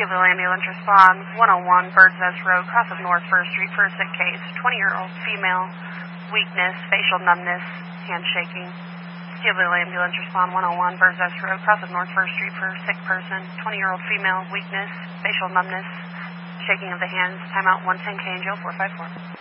Steelville Ambulance respond 101 Birds Nest Road, cross of North 1st Street for a sick case. 20-year-old female, weakness, facial numbness, hand shaking. Steelville Ambulance respond 101 Birds Nest Road, cross of North 1st Street for a sick person. 20-year-old female, weakness, facial numbness, shaking of the hands. Timeout 110 KNGO 454.